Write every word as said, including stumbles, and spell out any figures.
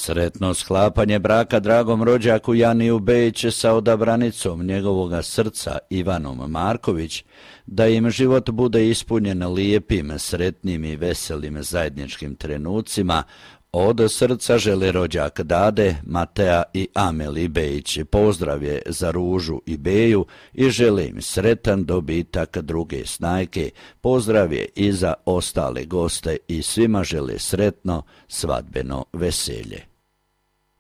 Sretno sklapanje braka dragom rođaku Janiju Bejić sa odabranicom njegovoga srca Ivanom Marković, da im život bude ispunjen lijepim, sretnim i veselim zajedničkim trenucima, od srca žele rođak Dade, Matea i Ameli Bejić. Pozdrav je za Ružu i Beju i žele im sretan dobitak druge snajke. Pozdrav je i za ostale goste i svima žele sretno svadbeno veselje.